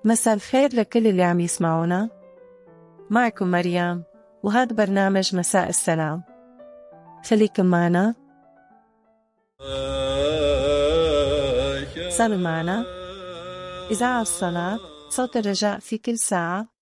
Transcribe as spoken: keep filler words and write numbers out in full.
مساء الخير لكل اللي عم يسمعونا. معكم مريم، وهذا برنامج مساء السلام. خليكم معنا. صاروا معنا إذاعة الصلاة، صوت الرجاء في كل ساعة